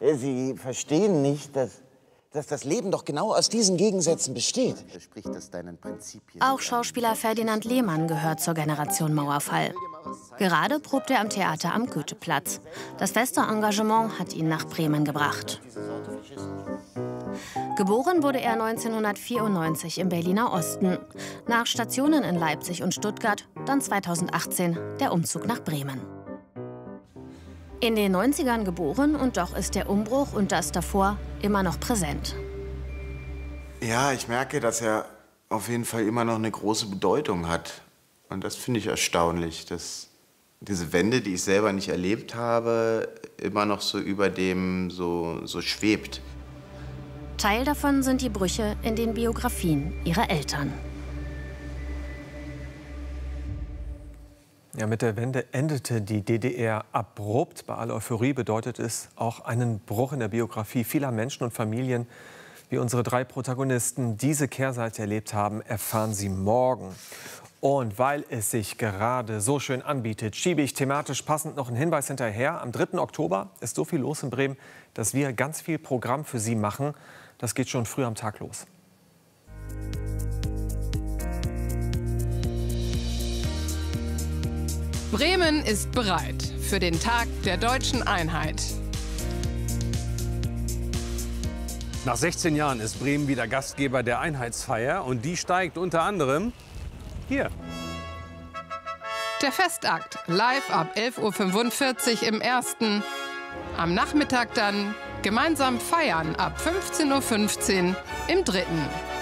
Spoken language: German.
Sie verstehen nicht, dass das Leben doch genau aus diesen Gegensätzen besteht. Auch Schauspieler Ferdinand Lehmann gehört zur Generation Mauerfall. Gerade probt er am Theater am Goetheplatz. Das feste Engagement hat ihn nach Bremen gebracht. Geboren wurde er 1994 im Berliner Osten. Nach Stationen in Leipzig und Stuttgart, dann 2018 der Umzug nach Bremen. In den 90ern geboren und doch ist der Umbruch und das davor immer noch präsent. Ja, ich merke, dass er auf jeden Fall immer noch eine große Bedeutung hat. Und das finde ich erstaunlich, dass diese Wende, die ich selber nicht erlebt habe, immer noch so über dem so schwebt. Teil davon sind die Brüche in den Biografien ihrer Eltern. Ja, mit der Wende endete die DDR abrupt. Bei aller Euphorie bedeutet es auch einen Bruch in der Biografie vieler Menschen und Familien. Wie unsere 3 Protagonisten diese Kehrseite erlebt haben, erfahren Sie morgen. Und weil es sich gerade so schön anbietet, schiebe ich thematisch passend noch einen Hinweis hinterher. Am 3. Oktober ist so viel los in Bremen, dass wir ganz viel Programm für Sie machen. Das geht schon früh am Tag los. Bremen ist bereit für den Tag der deutschen Einheit. Nach 16 Jahren ist Bremen wieder Gastgeber der Einheitsfeier und die steigt unter anderem hier. Der Festakt live ab 11:45 Uhr im ersten. Am Nachmittag dann gemeinsam feiern ab 15:15 Uhr im dritten.